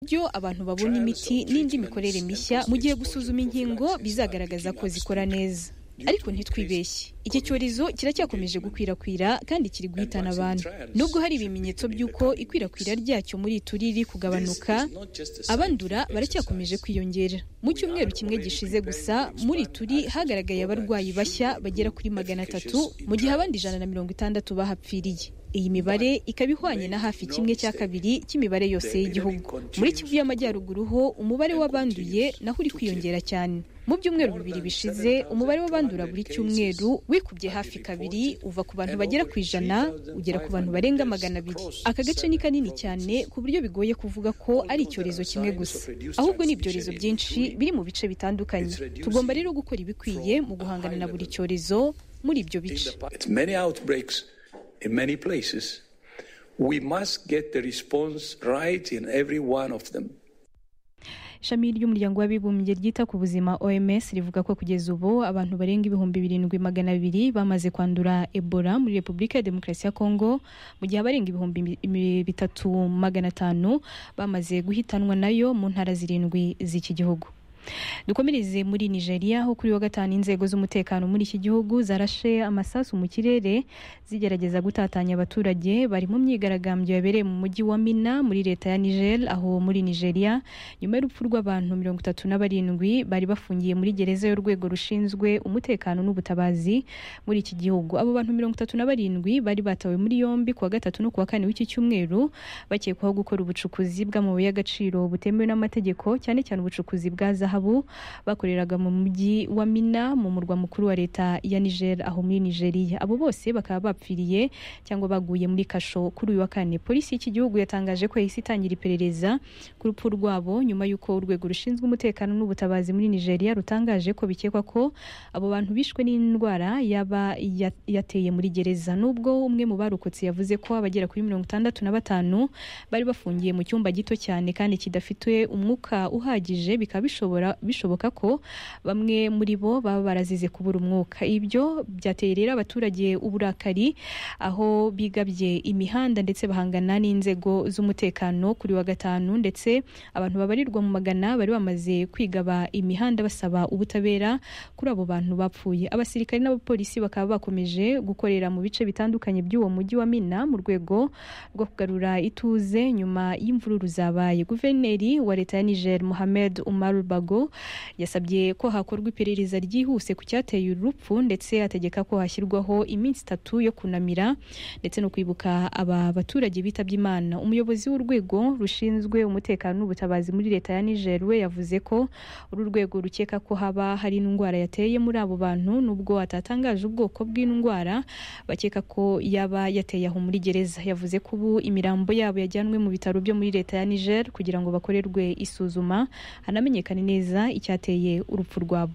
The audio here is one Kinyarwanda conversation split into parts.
buryo abantu babona imiti n'indi mikorere mishya mu gihe gusuzuma inkingo bizagaragaza ko zikora neza. Ariko ntitwibeshye, iki cyorezo kiracyakomeje gukwirakwira kandi kiri guhitana abantu. Nubwo hari ibimenyetso by'uko ikwirakwira ryacyo muri Ituri riri kugabanuka, abandura baracyakomeje kwiyongera. Mu cyumweru kimwe gishize gusa muri Ituri hagaragaye abarwayi bashya bagera kuri 300 mu gihe abandi 160 bahapfiriye. Iyi mibare ikaba ihwanye na hafi kimwe cya kabiri cy'imibare yose y'igihugu. Muri Kivu y'Amajyaruguru ho umubare w'abanduye naho uri kwiyongera cyane. Mu byumweru bibiri bishize umubare w'abandura buri cyumweru wikubye hafi kabiri, uva ku bantu bagera ku 100 ugera ku bantu barenga 200. Aka gace ni kanini cyane ku buryo bigoye kuvuga ko ari icyorezo kimwe gusa, ahubwo ni ibyorezo byinshi biri mu bice bitandukanye. Tugomba rero gukora ibikwiye mu guhangana na buri cyorezo muri ibyo bice. In many places, we must get the response right in every one of them. Ishami ry'umuryango w'abibumbye ryita ku buzima OMS rivuga ko kugeza ubu abantu barenga 7,200 bamaze kwandura Ebola muri Repubulika ya Demokarasi ya Kongo, mu gihe abarenga 3,500 bamaze guhitanwa nayo mu ntara 7 z'iki gihugu. Dukomereze muri Nigeria aho kuri wa gatanu inzego z'umutekano muri iki gihugu zarashe amasasu mu kirere zigerageza gutatanya abaturage bari mu myigaragambyo yabereye mu mujyi wa Mina muri leta ya Niger aho muri Nigeria nyuma y'urupfu rw'abantu 37 bari bafungiye muri gereza y'urwego rushinzwe umutekano n'ubutabazi muri iki gihugu. Abo bantu 37 bari batawe muri yombi kuwa gatatu no kuwa kane w'iki cyumweru bakekwaho gukora ubucukuzi bw'amabuye y'agaciro butemewe n'amategeko, cyane cyane ubucukuzi bwa zahabu bakoreraga mu mujyi wa Mina mu murwa mukuru wa leta ya Niger aho muri Nigeria. Abo bose bakaba bapfiriye cyangwa baguye muri kasho kuri uyu wa kane. Polisi y'iki gihugu yatangaje ko yahise itangira iperereza ku rupfu rwabo nyuma y'uko urwego rushinzwe umutekano n'ubutabazi muri Nigeria rutangaje ko bikekwa ko abo bantu bishwe n'indwara yaba yateye muri gereza. Nubwo umwe mu barokotse yavuze ko abagera kuri 65 bari bafungiye mu cyumba gito cyane kandi kidafite umwuka uhagije, bikaba bishoboka ko bamwe muri bo baba barazize kubura umwuka. Ibyo byateye rero abaturage uburakari aho bigabye imihanda ndetse bahangana n'inzego z'umutekano kuri wa gatanu, ndetse abantu babarirwa mu magana bari bamaze kwigaba imihanda basaba ubutabera kuri abo bantu bapfuye. Abasirikare n'abapolisi bakaba bakomeje gukorera mu bice bitandukanye by'uwo mujyi wa Mina mu rwego rwo kugarura ituze nyuma y'imvururu zabaye. Guverineri wa leta ya Niger Mohamed Umar Bago yasabye ko hakorwa iperereza ryihuse ku cyateye urupfu, ndetse ategeka ko hashyirwaho iminsi 3 yo kunamira ndetse no kwibuka aba baturage bitabye Imana. Umuyobozi w'urwego rushinzwe umutekano n'ubutabazi muri leta ya Niger we yavuze ko uru rwego rukeka ko haba hari indwara yateye muri abo bantu, nubwo atatangaje ubwoko bw'indwara bakeka ko yaba yateye aho muri gereza. Yavuze ko ubu imirambo yabo yajyanwe mu bitaro byo muri leta ya Niger kugira ngo bakorerwe isuzuma hanamenyekane neza icyateye urupfu rwabo.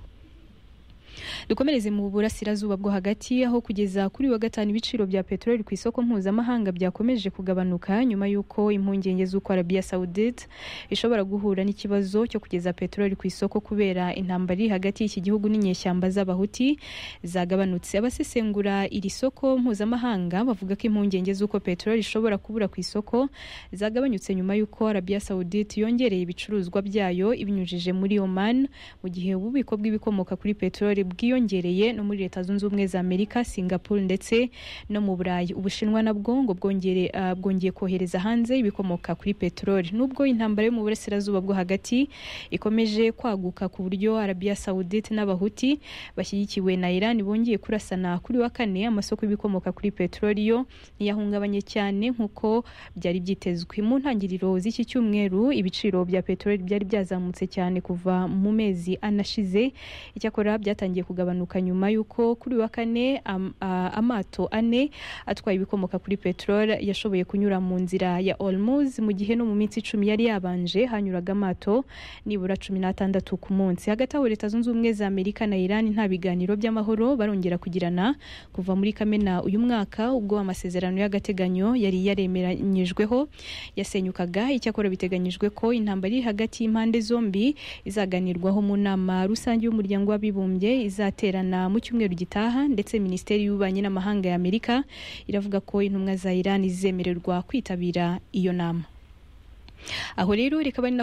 Dukomereze mu burasirazuba bwo hagati aho kugeza kuri wa gatanu ibiciro bya peteroli ku isoko mpuzamahanga byakomeje kugabanuka nyuma y'uko impungenge z'uko Arabia Saudite ishobora guhura n'ikibazo cyo kugeza peteroli ku isoko kubera intambara iri hagati y'iki gihugu n'inyeshyamba z'abahuti zagabanutse. Abasesengura iri soko mpuzamahanga bavuga ko impungenge z'uko peteroli ishobora kubura ku isoko zagabanyutse nyuma y'uko Arabia Saudite yongereye ibicuruzwa byayo ibinyujije muri Oman, mu gihe ububiko bw'ibikomoka kuri peteroli bwiyongereye no muri Leta Zunze Ubumwe za Amerika, Singapore ndetse no mu Burayi. Ubushinwa nabwo ngo bwongeye kohereza hanze ibikomoka kuri peteroli. Nubwo intambara yo mu burasirazuba bwo hagati ikomeje kwaguka ku buryo Arabia Saudite n'abahuti bashyigikiwe na Iran bongeye kurasana kuri wa kane, amasoko y'ibikomoka kuri peteroli yo ntiyahungabanye cyane nk'uko byari byitezwe. Mu ntangiriro z'iki cyumweru ibiciro bya peteroli byari byazamutse cyane kuva mu mezi anashize, icyakora byatangiye kugabanuka nyuma y'uko kuri wa kane amato 4 atwaye ibikomoka kuri peteroli yashoboye kunyura mu nzira ya Hormuz, mu gihe no mu minsi 10 yari yabanje hanyuraga amato nibura 16 ku munsi. Hagati aho Leta Zunze Ubumwe za Amerika na Iran nta biganiro by'amahoro barongera kugirana kuva muri Kamena uyu mwaka, ubwo amasezerano y'agateganyo yari yaremeranyijweho yasenyukaga. Icyakora biteganyijwe ko intambara iri hagati y'impande zombi izaganirwaho mu nama rusange y'umuryango w'abibumbye izaterana mu cyumweru gitaha, ndetse Minisiteri y'Ububanyi n'Amahanga ya Amerika iravuga ko intumwa za Iran zizemererwa kwitabira iyo nama. Aho rero reka